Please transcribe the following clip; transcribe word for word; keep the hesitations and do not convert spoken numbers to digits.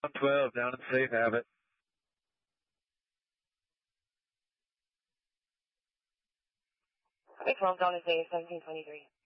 one twelve, down in Safe Haven. Big twelve, down in Safe, seventeen twenty-three.